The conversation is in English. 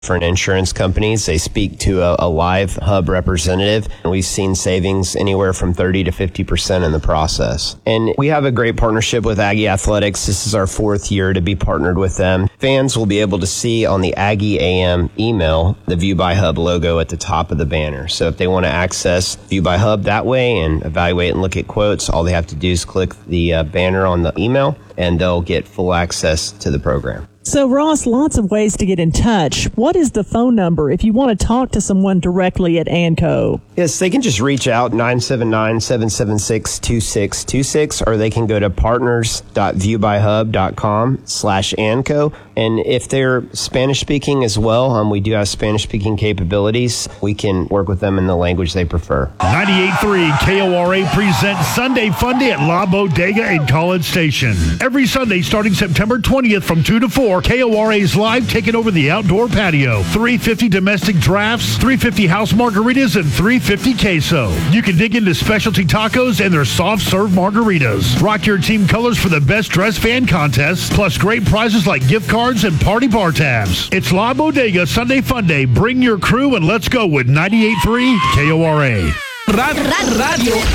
different insurance companies. They speak to a live hub representative, and we've seen savings anywhere from 30 to 50% in the process. And we have a great partnership with Aggie Athletics. This is our 4th year to be partnered with them. Fans will be able to see on the Aggie AM email the View by Hub logo at the top of the banner. So if they want to access View by Hub that way and evaluate and look at quotes, all they have to do is click the banner on the email, and they'll get full access to the program. So, Ross, lots of ways to get in touch. What is the phone number if you want to talk to someone directly at ANCO? Yes, they can just reach out, 979-776-2626, or they can go to partners.viewbyhub.com/ANCO. And if they're Spanish-speaking as well, we do have Spanish-speaking capabilities. We can work with them in the language they prefer. 98.3 KORA presents Sunday Funday at La Bodega in College Station. Every Sunday starting September 20th from 2 to 4, KORA is live taking over the outdoor patio. 350 domestic drafts, 350 house margaritas, and 350 queso. You can dig into specialty tacos and their soft-serve margaritas. Rock your team colors for the best dressed fan contest, plus great prizes like gift cards and party bar tabs. It's La Bodega Sunday Fun Day. Bring your crew and let's go with 98.3 KORA. Radio